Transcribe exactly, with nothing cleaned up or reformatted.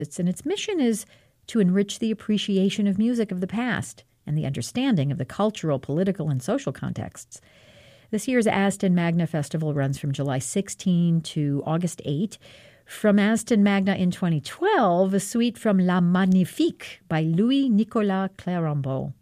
And its mission is to enrich the appreciation of music of the past and the understanding of the cultural, political, and social contexts. This year's Aston Magna Festival runs from July sixteenth to August eighth. From Aston Magna in twenty twelve, a suite from La Magnifique by Louis-Nicolas Clérambault.